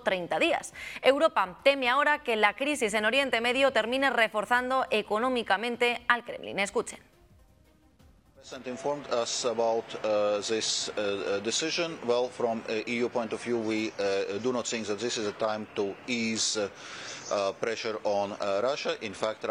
30 días. Europa teme ahora que la crisis en Oriente Medio termine reforzando económicamente al Kremlin. Escuchen. President informed us about this decision. Well, from EU point of view, we do not think that this is a time to ease pressure on Russia. In fact,